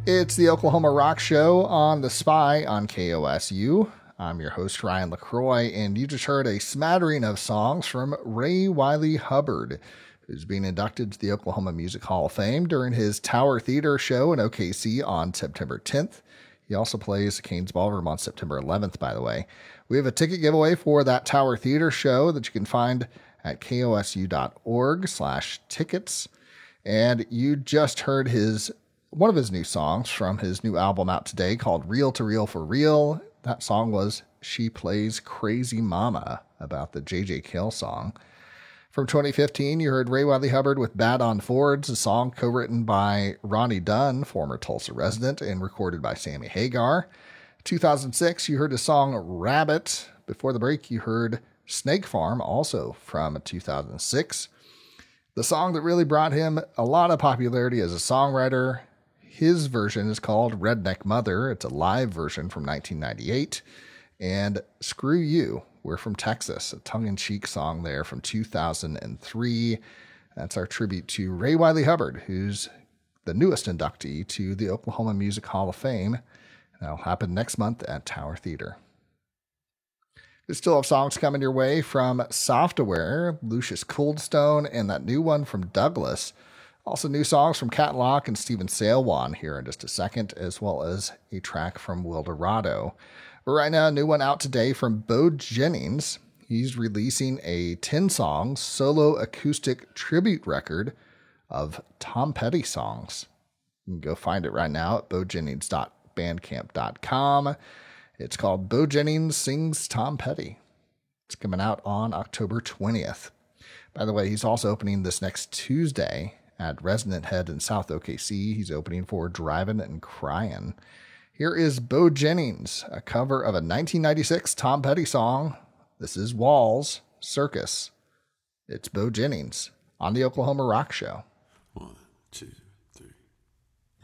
It's the Oklahoma Rock Show on The Spy on KOSU. I'm your host, Ryan LaCroix, and you just heard a smattering of songs from Ray Wylie Hubbard, who's being inducted to the Oklahoma Music Hall of Fame during his Tower Theater show in OKC on September 10th. He also plays Cain's Ballroom on September 11th, by the way. We have a ticket giveaway for that Tower Theater show that you can find at kosu.org/tickets. And you just heard one of his new songs from his new album out today called Reel to Reel for Real. That song was She Plays Crazy Mama, about the J.J. Cale song. From 2015, you heard Ray Wylie Hubbard with Bad on Fords, a song co-written by Ronnie Dunn, former Tulsa resident, and recorded by Sammy Hagar. 2006, you heard the song Rabbit. Before the break, you heard Snake Farm, also from 2006. The song that really brought him a lot of popularity as a songwriter, his version is called Redneck Mother. It's a live version from 1998. And Screw You, We're from Texas, a tongue-in-cheek song there from 2003. That's our tribute to Ray Wylie Hubbard, who's the newest inductee to the Oklahoma Music Hall of Fame. That'll happen next month at Tower Theater. We still have songs coming your way from Software, Lucius Coldstone, and that new one from Douglas. Also new songs from Cat Lock and Steven Sailwan here in just a second, as well as a track from Wildorado. But right now, a new one out today from Bo Jennings. He's releasing a 10-song solo acoustic tribute record of Tom Petty songs. You can go find it right now at bojennings.bandcamp.com. It's called Bo Jennings Sings Tom Petty. It's coming out on October 20th. By the way, he's also opening this next Tuesday at Resonant Head in South OKC. He's opening for Drivin' and Cryin'. Here is Bo Jennings, a cover of a 1996 Tom Petty song. This is Walls Circus. It's Bo Jennings on the Oklahoma Rock Show. 1, 2.